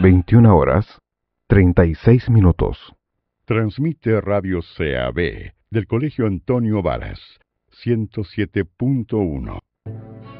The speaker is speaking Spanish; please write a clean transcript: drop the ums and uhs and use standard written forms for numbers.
21:36. Transmite Radio CAB del Colegio Antonio Varas, 107.1.